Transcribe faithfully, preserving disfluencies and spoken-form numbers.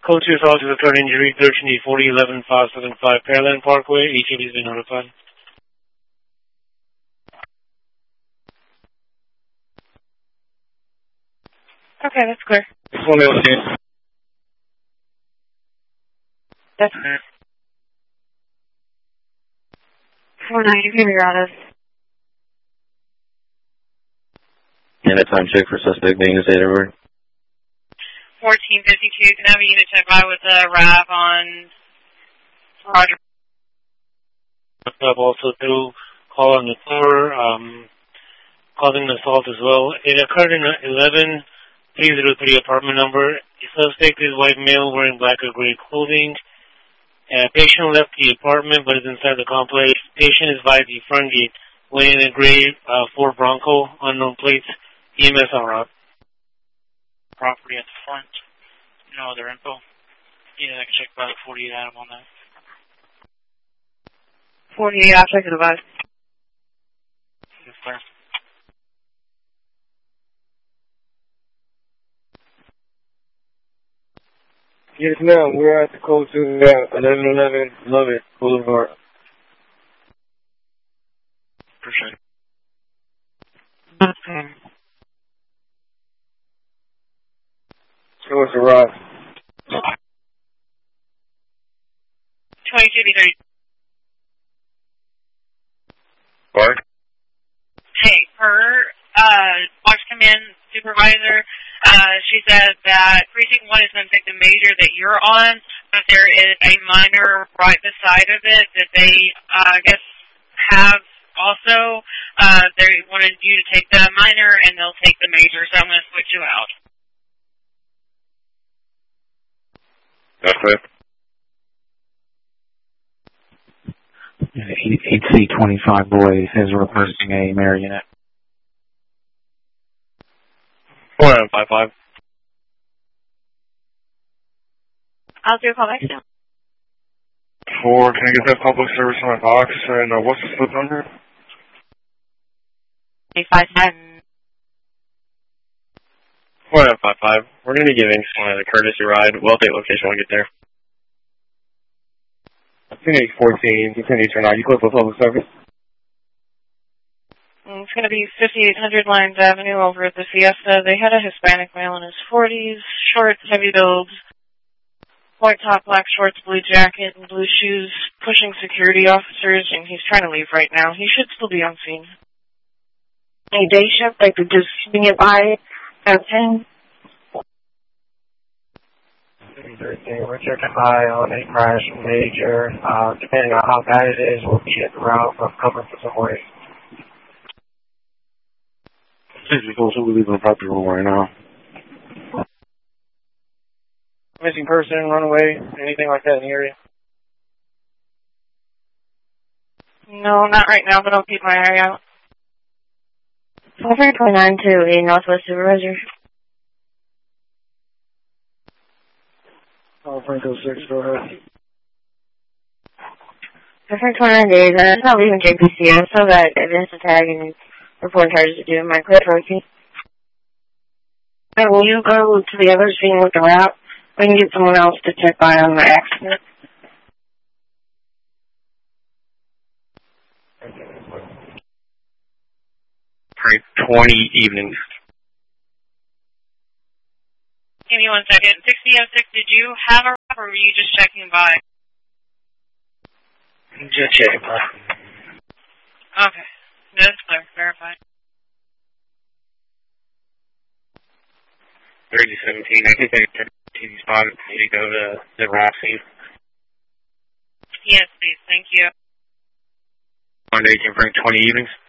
Code two assault is a third injury, thirteen D forty eleven five seven five Pearland Parkway. Each of you has been notified. Okay, that's clear. One minute. That's clear. four nine, you can be out of. And a time check for suspect being a state over. fourteen fifty-two, can I have a unit check by with a R A V on Roger? I've also through call on the floor, um, causing an assault as well. It occurred in eleven three oh three apartment number. The suspect is white male wearing black or gray clothing. Uh, patient left the apartment but is inside the complex. Patient is by the front gate, weighing a gray uh, Ford Bronco, unknown plates, E M S en route. Property at the front. No other info. Yeah, I can check by the forty-eight item on that. forty-eight, I'll check the device. Yes, sir. Yes, ma'am. We're at the code to uh, eleven eleven Lovett Boulevard. Appreciate it. Okay. Show us a ride. twenty-two B thirty. What? Hey, her uh, watch command supervisor, uh, she said that precinct one is going to take the major that you're on, but there is a minor right beside of it that they, uh, I guess, have also. Uh, they wanted you to take the minor and they'll take the major, so I'm going to switch you out. That's it. eight C twenty-five boy is requesting a marionette. four nine five five. I'll do a call back now. Four, can I get that public service on my box? And uh, what's the slip number? eight five five. four nine five five. We're going to be giving someone a courtesy ride. We'll take location when we get there. ten eight fourteen, continue to turn out. You click for public service? It's going to be fifty-eight hundred Lions Avenue over at the Fiesta. They had a Hispanic male in his forties, short, heavy build, white top, black shorts, blue jacket, and blue shoes, pushing security officers, and he's trying to leave right now. He should still be on scene. A day shift, they could just swing it by at ten. thirteen, we're checking high on a crash major. Uh, depending on how bad it is, we'll be at the route of cover for some way. Physical, so we're leaving the property room right now. Missing person, runaway, anything like that in the area? No, not right now, but I'll keep my eye out. four three two nine to a Northwest Supervisor. Oh, Franco six, go ahead. four three two nine days, and it's not leaving J P C. I saw that evidence tag and report charges to do my clear trophy. Will you go to the other scene with the route? We can get someone else to check by on the accident. Alright, twenty evenings. Give me one second. sixty oh six, did you have a rep or were you just checking by? Just checking by. Okay. That's clear. Verified. thirty seventeen, I think they took T V spot to go to the rap scene. Yes, please. Thank you. Monday, confirm twenty evenings.